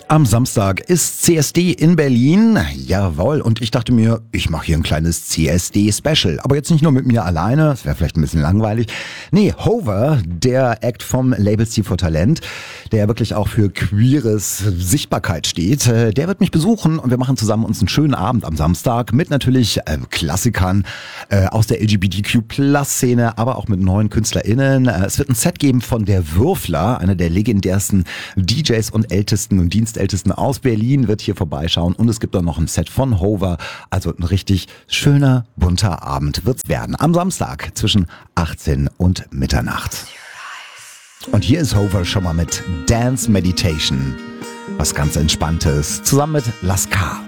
Am Samstag ist CSD in Berlin. Jawohl. Und ich dachte mir, ich mache hier ein kleines CSD-Special. Aber jetzt nicht nur mit mir alleine, das wäre vielleicht ein bisschen langweilig. Nee, Hover, der Act vom Label C for Talent, der wirklich auch für queeres Sichtbarkeit steht, der wird mich besuchen und wir machen zusammen uns einen schönen Abend am Samstag mit natürlich Klassikern aus der LGBTQ+-Szene, aber auch mit neuen KünstlerInnen. Es wird ein Set geben von der Würfler, einer der legendärsten DJs und Ältesten und Dienstältesten aus Berlin, wird hier vorbeischauen. Und es gibt auch noch ein Set von Hover. Also ein richtig schöner, bunter Abend wird's werden. Am Samstag zwischen 18 und Mitternacht. Und hier ist Hover schon mal mit Dance Meditation. Was ganz Entspanntes. Zusammen mit Lascar.